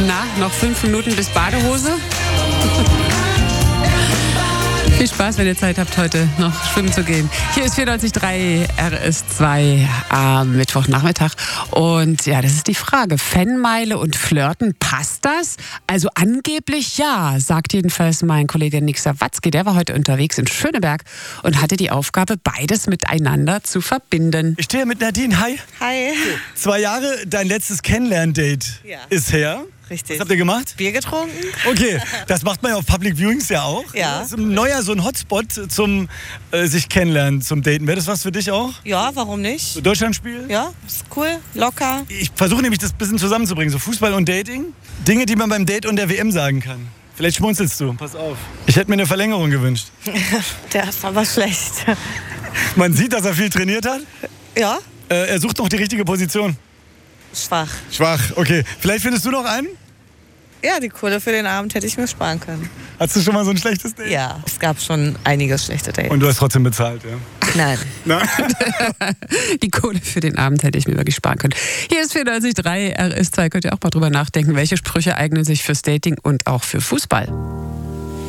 Na, noch 5 Minuten bis Badehose? Viel Spaß, wenn ihr Zeit habt, heute noch schwimmen zu gehen. Hier ist 94.3 RS2 am Mittwochnachmittag. Und ja, das ist die Frage. Fanmeile und Flirten, passt das? Also angeblich ja, sagt jedenfalls mein Kollege Nick Sawatzki. Der war heute unterwegs in Schöneberg und hatte die Aufgabe, beides miteinander zu verbinden. Ich stehe mit Nadine. Hi. Hi. 2 Jahre, dein letztes Kennenlern-Date ist her. Richtig. Was habt ihr gemacht? Bier getrunken. Okay, das macht man ja auf Public Viewings ja auch. Ja. Das ist ein neuer so ein Hotspot zum sich kennenlernen, zum Daten. Wäre das was für dich auch? Ja, warum nicht? So Deutschlandspiel? Ja, ist cool, locker. Ich versuche nämlich das ein bisschen zusammenzubringen, so Fußball und Dating. Dinge, die man beim Date und der WM sagen kann. Vielleicht schmunzelst du, pass auf. Ich hätte mir eine Verlängerung gewünscht. Der ist aber schlecht. Man sieht, dass er viel trainiert hat. Ja, Er sucht noch die richtige Position. schwach. Schwach, okay. Vielleicht findest du noch einen? Ja, die Kohle für den Abend hätte ich mir sparen können. Hast du schon mal so ein schlechtes Date? Ja, es gab schon einige schlechte Dates. Und du hast trotzdem bezahlt, ja? Nein. Nein. Die Kohle für den Abend hätte ich mir wirklich sparen können. Hier ist 94.3 RS2. Könnt ihr auch mal drüber nachdenken, welche Sprüche eignen sich fürs Dating und auch für Fußball.